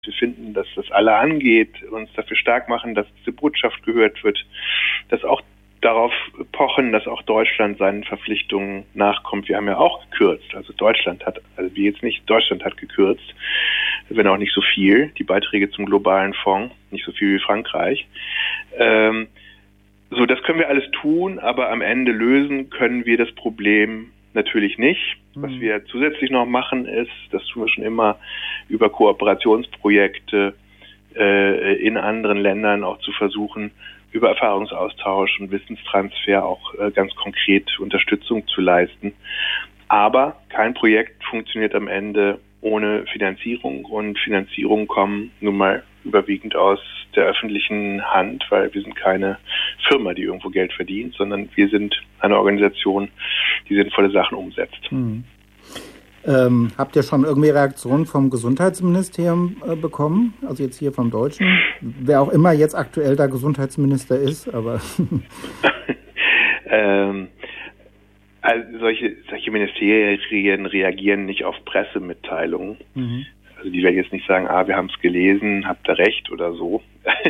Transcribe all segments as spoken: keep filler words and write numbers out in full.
Wir finden, dass das alle angeht, uns dafür stark machen, dass diese Botschaft gehört wird, dass auch darauf pochen, dass auch Deutschland seinen Verpflichtungen nachkommt. Wir haben ja auch gekürzt. Also Deutschland hat, also wir jetzt nicht, Deutschland hat gekürzt, wenn auch nicht so viel, die Beiträge zum globalen Fonds, nicht so viel wie Frankreich. Ähm, so, das können wir alles tun, aber am Ende lösen können wir das Problem natürlich nicht. Mhm. Was wir zusätzlich noch machen ist, das tun wir schon immer, über Kooperationsprojekte äh, in anderen Ländern auch zu versuchen, über Erfahrungsaustausch und Wissenstransfer auch äh, ganz konkret Unterstützung zu leisten. Aber kein Projekt funktioniert am Ende ohne Finanzierung, und Finanzierungen kommen nun mal überwiegend aus der öffentlichen Hand, weil wir sind keine Firma, die irgendwo Geld verdient, sondern wir sind eine Organisation, die sinnvolle Sachen umsetzt. Hm. Ähm, habt ihr schon irgendwie Reaktionen vom Gesundheitsministerium äh, bekommen? Also jetzt hier vom Deutschen? Wer auch immer jetzt aktuell da Gesundheitsminister ist, aber... ähm, also solche, solche Ministerien reagieren nicht auf Pressemitteilungen. Mhm. Also die werden jetzt nicht sagen, ah, wir haben es gelesen, habt ihr recht oder so.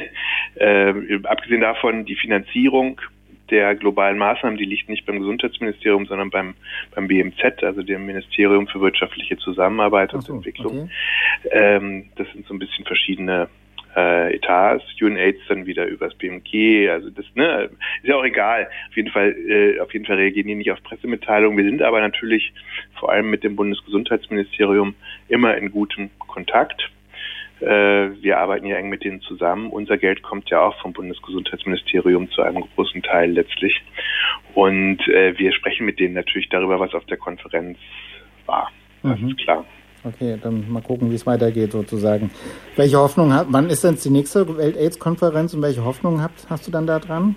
ähm, abgesehen davon, die Finanzierung der globalen Maßnahmen, die liegt nicht beim Gesundheitsministerium, sondern beim beim B M Z, also dem Ministerium für wirtschaftliche Zusammenarbeit und so, Entwicklung. Okay. Ähm, das sind so ein bisschen verschiedene äh, Etats. UNAIDS dann wieder übers B M G. Also das, ne, ist ja auch egal. Auf jeden Fall, äh, auf jeden Fall reagieren die nicht auf Pressemitteilungen. Wir sind aber natürlich vor allem mit dem Bundesgesundheitsministerium immer in gutem Kontakt. Wir arbeiten ja eng mit denen zusammen. Unser Geld kommt ja auch vom Bundesgesundheitsministerium zu einem großen Teil letztlich. Und äh, wir sprechen mit denen natürlich darüber, was auf der Konferenz war. Das mhm. ist klar. Okay, dann mal gucken, wie es weitergeht sozusagen. Welche Hoffnung hat, wann ist denn die nächste Welt-AIDS-Konferenz und welche Hoffnung habt, hast du dann da dran?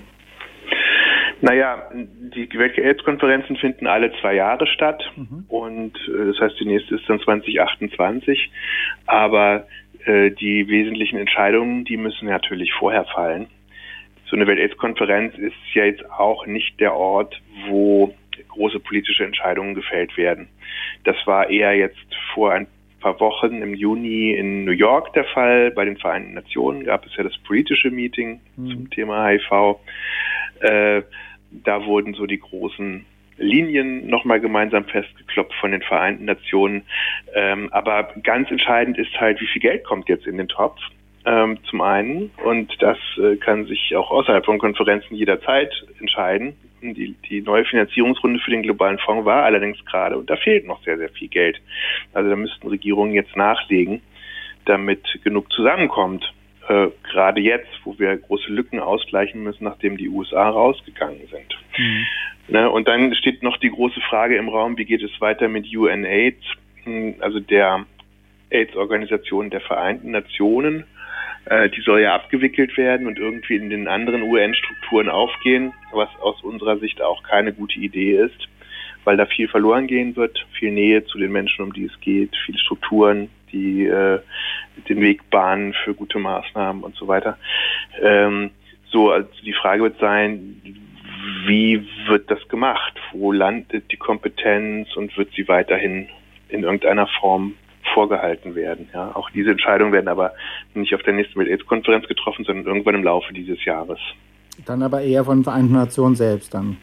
Naja, die Welt-AIDS-Konferenzen finden alle zwei Jahre statt. Mhm. Und äh, das heißt, die nächste ist dann zwanzig achtundzwanzig. Aber die wesentlichen Entscheidungen, die müssen natürlich vorher fallen. So eine Welt-AIDS-Konferenz ist ja jetzt auch nicht der Ort, wo große politische Entscheidungen gefällt werden. Das war eher jetzt vor ein paar Wochen im Juni in New York der Fall. Bei den Vereinten Nationen gab es ja das politische Meeting mhm. zum Thema H I V. Äh, da wurden so die großen Linien nochmal gemeinsam festgeklopft von den Vereinten Nationen. Ähm, aber ganz entscheidend ist halt, wie viel Geld kommt jetzt in den Topf, ähm, zum einen. Und das äh, kann sich auch außerhalb von Konferenzen jederzeit entscheiden. Die, die neue Finanzierungsrunde für den globalen Fonds war allerdings gerade, und da fehlt noch sehr, sehr viel Geld. Also da müssten Regierungen jetzt nachlegen, damit genug zusammenkommt. Äh, gerade jetzt, wo wir große Lücken ausgleichen müssen, nachdem die U S A rausgegangen sind. Mhm. Ne, und dann steht noch die große Frage im Raum, wie geht es weiter mit UNAIDS, also der AIDS-Organisation der Vereinten Nationen. Äh, die soll ja abgewickelt werden und irgendwie in den anderen U N-Strukturen aufgehen, was aus unserer Sicht auch keine gute Idee ist, weil da viel verloren gehen wird, viel Nähe zu den Menschen, um die es geht, viele Strukturen, die äh, den Weg bahnen für gute Maßnahmen und so weiter. Ähm, so, also die Frage wird sein, wie wird das gemacht? Wo landet die Kompetenz und wird sie weiterhin in irgendeiner Form vorgehalten werden? Ja, auch diese Entscheidungen werden aber nicht auf der nächsten Welt-AIDS-Konferenz getroffen, sondern irgendwann im Laufe dieses Jahres. Dann aber eher von den Vereinten Nationen selbst dann?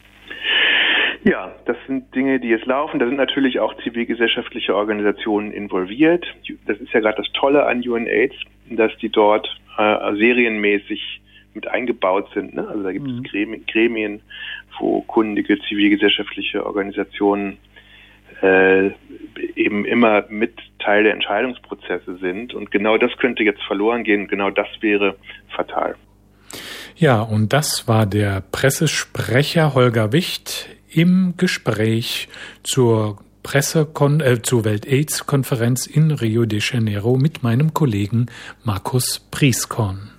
Ja, das sind Dinge, die jetzt laufen. Da sind natürlich auch zivilgesellschaftliche Organisationen involviert. Das ist ja gerade das Tolle an UNAIDS, dass die dort äh, serienmäßig mit eingebaut sind. Ne? Also da gibt mhm. es Gremien, Gremien, wo kundige zivilgesellschaftliche Organisationen äh, eben immer mit Teil der Entscheidungsprozesse sind. Und genau das könnte jetzt verloren gehen. Genau das wäre fatal. Ja, und das war der Pressesprecher Holger Wicht im Gespräch zur Pressekon- äh, zur Welt-AIDS-Konferenz in Rio de Janeiro mit meinem Kollegen Markus Prieskorn.